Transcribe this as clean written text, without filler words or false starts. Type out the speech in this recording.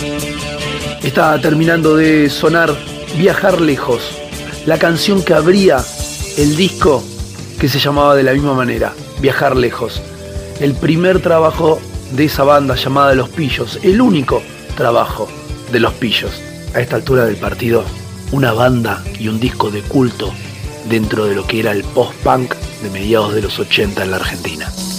Está terminando de sonar Viajar Lejos, la canción que abría el disco que se llamaba de la misma manera, Viajar Lejos. El primer trabajo de esa banda llamada Los Pillos, el único trabajo de Los Pillos. A esta altura del partido, una banda y un disco de culto dentro de lo que era el post-punk de mediados de los 80 en la Argentina.